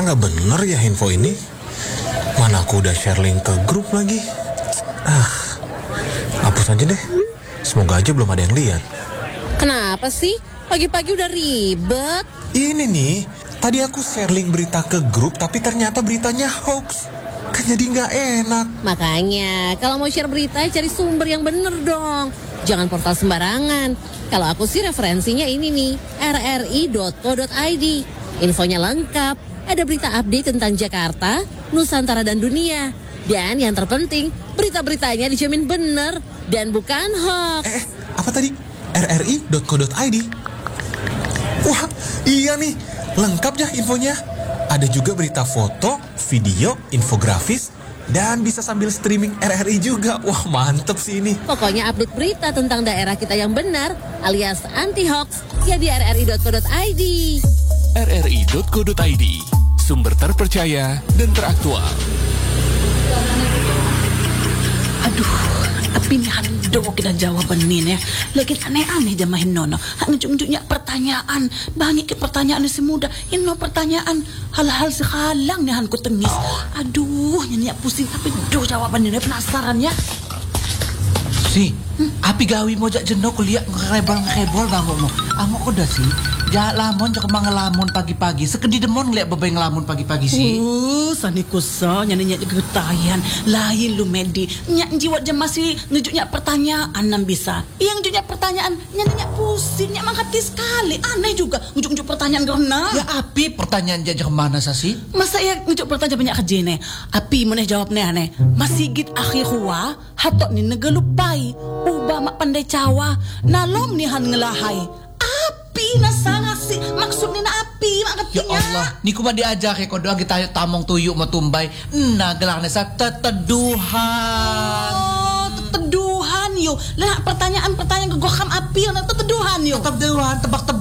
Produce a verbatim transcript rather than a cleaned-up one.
nggak bener ya info ini? Mana aku udah share link ke grup lagi. Ah, hapus aja deh. Semoga aja belum ada yang lihat. Kenapa sih? Pagi-pagi udah ribet. Ini nih, tadi aku share link berita ke grup, tapi ternyata beritanya hoax. Kan jadi nggak enak. Makanya, kalau mau share berita, cari sumber yang bener dong. Jangan portal sembarangan. Kalau aku sih referensinya ini nih, r r i dot co dot i d. Infonya lengkap. Ada berita update tentang Jakarta, Nusantara, dan dunia. Dan yang terpenting, berita-beritanya dijamin bener dan bukan hoax. Eh, apa tadi? r r i dot co dot i d. Wah, iya nih. Lengkap ya infonya. Ada juga berita foto, video, infografis, dan bisa sambil streaming R R I juga. Wah, mantep sih ini. Pokoknya update berita tentang daerah kita yang benar alias anti-hoax ya di r r i dot co dot i d. r r i dot co dot i d, sumber terpercaya dan teraktual. Aduh, tapi ini hando kita jawaban ini ya. Lagi aneh-aneh jamahin nono. Ngejung-jungnya pertanyaan. Banyak ke pertanyaan si muda. Ini pertanyaan hal-hal sekalang nih hanku tengis. Aduh, nyanyi pusing. Tapi duh jawaban ini penasaran ya. Si, hmm? api gawi mo jak jeno kuliah ngerebol-ngerebol bangun mo. Amo udah sih. Jak lamun jak ngelamun pagi-pagi. Sekedi demon ngeliat bebeng ngelamun pagi-pagi sih. Uh, sani kuso nyanyi nyanyi getayan. Lain lu medi. Nyak jiwa jam masih ngejuknya pertanyaan nam bisa. Yang juknya pertanyaan nyanyi nyak pusing. Nyak menghati sekali. Aneh juga ngejuk-ngejuk pertanyaan karena. Ya api pertanyaan jajah kemana sih? Masa ya ngejuk pertanyaan banyak kerja nih. Api mana jawab nih aneh. Masih git akhir huwa. Hatok ni negelupai. Ubah mak pandai cawa. Nalom ni han ngelahai. Api na sangat sih. Maksudnya na api mak Ya ketinya. Allah, ni kuma diajar ya kodoa kita tamong tuyuk matumbai. Nah gelar nesa teteduhan. Oh, teteduhan yo. Lah pertanyaan-pertanyaan gegokam api na teteduhan yo. Teteduhan tebak-tebak.